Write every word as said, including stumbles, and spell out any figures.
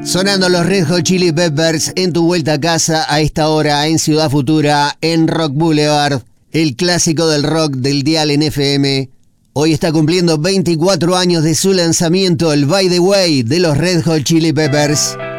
Sonando los Red Hot Chili Peppers en tu vuelta a casa a esta hora en Ciudad Futura, en Rock Boulevard, el clásico del rock del dial en F M. Hoy está cumpliendo veinticuatro años de su lanzamiento, el By the Way de los Red Hot Chili Peppers.